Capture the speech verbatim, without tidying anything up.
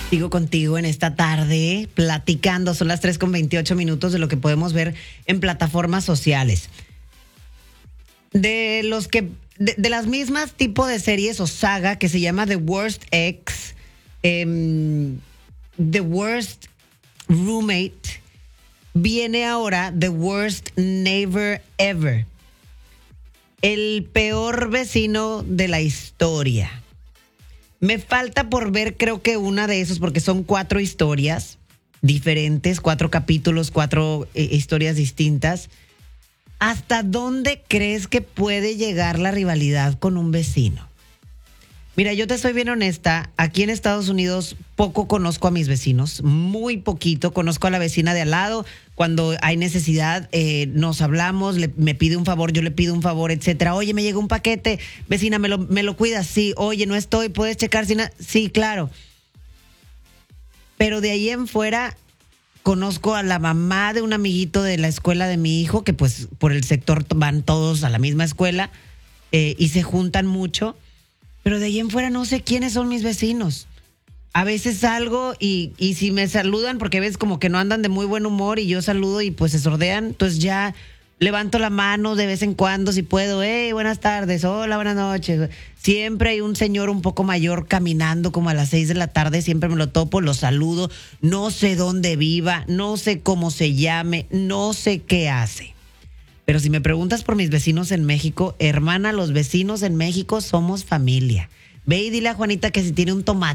Sigo contigo en esta tarde platicando. Son las tres con veintiocho minutos de lo que podemos ver en plataformas sociales. De los que, de, de las mismas tipo de series o saga que se llama The Worst Ex, eh, The Worst Roommate, viene ahora The Worst Neighbor Ever. El peor vecino de la historia. Me falta por ver, creo que una de esos, porque son cuatro historias diferentes, cuatro capítulos, cuatro eh, historias distintas. ¿Hasta dónde crees que puede llegar la rivalidad con un vecino? Mira, yo te soy bien honesta, aquí en Estados Unidos poco conozco a mis vecinos, muy poquito. Conozco a la vecina de al lado, cuando hay necesidad eh, nos hablamos, le, me pide un favor, yo le pido un favor, etcétera. Oye, me llegó un paquete, vecina, ¿me lo, me lo cuidas? Sí. Oye, no estoy, ¿puedes checar si na-? Sí, claro. Pero de ahí en fuera conozco a la mamá de un amiguito de la escuela de mi hijo, que pues por el sector van todos a la misma escuela eh, y se juntan mucho. Pero de ahí en fuera no sé quiénes son mis vecinos. A veces salgo y, y si me saludan, porque ves como que no andan de muy buen humor y yo saludo y pues se sordean, entonces ya levanto la mano de vez en cuando si puedo. Hey, buenas tardes, hola, buenas noches. Siempre hay un señor un poco mayor caminando como a las seis de la tarde, siempre me lo topo, lo saludo. No sé dónde viva, no sé cómo se llame, no sé qué hace. Pero si me preguntas por mis vecinos en México, hermana, los vecinos en México somos familia. Ve y dile a Juanita que si tiene un tomate